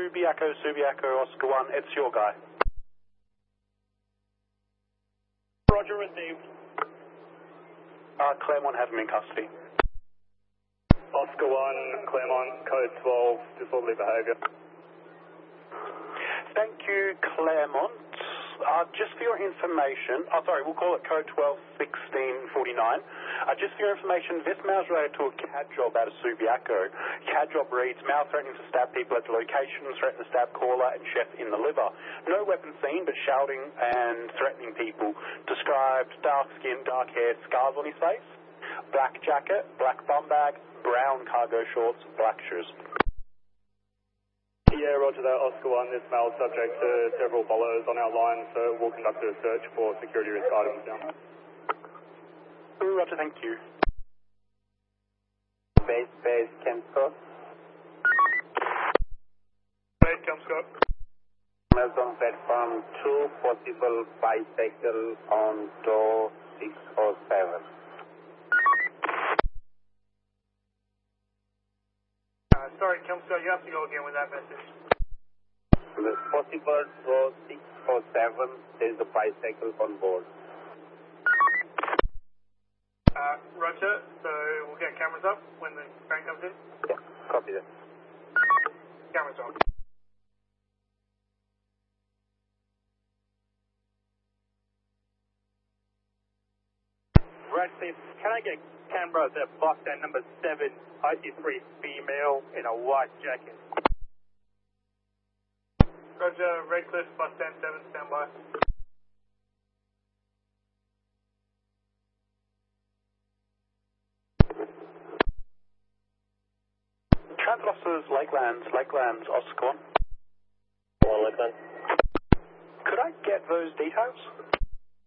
Subiaco, Oscar 1, it's your guy. Roger, received. Claremont have him in custody. Oscar 1, Claremont, code 12, disorderly behaviour. Thank you, Claremont. Just for your information, we'll call it code 12-1649. Just for your information, this mail is related to a CAD job out of Subiaco. CAD job reads, male threatening to stab people at the location, threatening to stab caller and chef in the liver. No weapon seen, but shouting and threatening people. Described dark skin, dark hair, scars on his face, black jacket, black bum bag, brown cargo shorts, black shoes. Yeah, roger that, Oscar 1. This male is subject to several follows on our line, so we'll conduct a search for security risk items now. Roger, thank you. Base, Kempscott. Base, Kempscott. Amazon platform 2, possible bicycle on door 607. Sorry, Kempscott, you have to go again with that message. The possible door 607, there is a bicycle on board. Roger, so we'll get cameras up when the train comes in? Yeah, copy that. Cameras on. Radcliffe, can I get cameras at bus stand number 7, IC3 female in a white jacket? Roger, Redcliffe, bus stand 7, stand by. Transit officers, Lakelands, Oscar 1. Lakeland. Could I get those details?